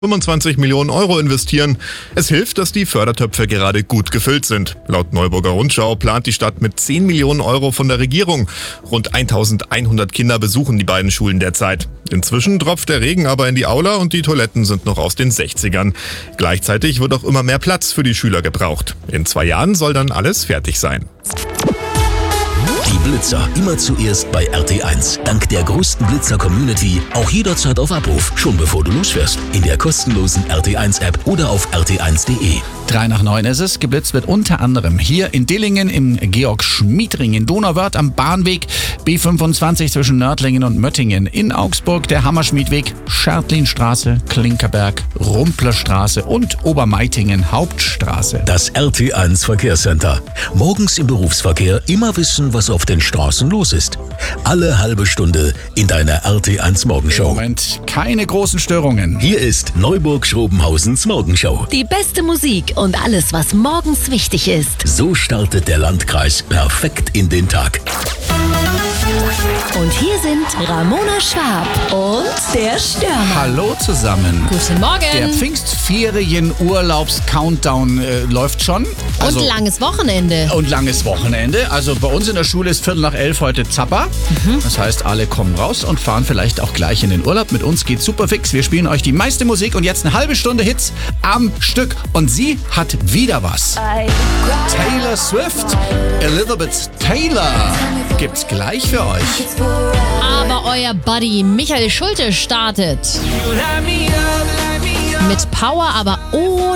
25 Millionen Euro investieren. Es hilft, dass die Fördertöpfe gerade gut gefüllt sind. Laut Neuburger Rundschau plant die Stadt mit 10 Millionen Euro von der Regierung. Rund 1100 Kinder besuchen die beiden Schulen derzeit. Inzwischen tropft der Regen aber in die Aula und die Toiletten sind noch aus den 60ern. Gleichzeitig wird auch immer mehr Platz für die Schüler gebraucht. In 2 Jahren soll dann alles fertig sein. Die Blitzer immer zuerst bei RT1. Dank der größten Blitzer-Community auch jederzeit auf Abruf, schon bevor du losfährst. In der kostenlosen RT1-App oder auf rt1.de. 8:03 ist es. Geblitzt wird unter anderem hier in Dillingen, im Georg-Schmied-Ring, in Donauwörth am Bahnweg, B25 zwischen Nördlingen und Möttingen, in Augsburg der Hammerschmiedweg, Schertlinstraße, Klinkerberg, Rumplerstraße und Obermeitingen Hauptstraße. Das RT1 Verkehrscenter. Morgens im Berufsverkehr immer wissen, was auf den Straßen los ist. Alle halbe Stunde in deiner RT1 Morgenshow. Moment, keine großen Störungen. Hier ist Neuburg-Schrobenhausens Morgenshow. Die beste Musik und alles, was morgens wichtig ist. So startet der Landkreis perfekt in den Tag. Und hier sind Ramona Schwab und der Stürmer. Hallo zusammen. Guten Morgen. Der Pfingstferien-Urlaubs-Countdown läuft schon. Und langes Wochenende. Und langes Wochenende. Also bei uns in der Schule ist 11:15 heute Zappa. Das heißt, alle kommen raus und fahren vielleicht auch gleich in den Urlaub. Mit uns geht's super fix. Wir spielen euch die meiste Musik und jetzt eine halbe Stunde Hits am Stück. Und sie hat wieder was. Taylor Swift, Elizabeth Taylor, gibt's gleich für euch. Aber euer Buddy Michael Schulte startet. Mit Power, aber ohne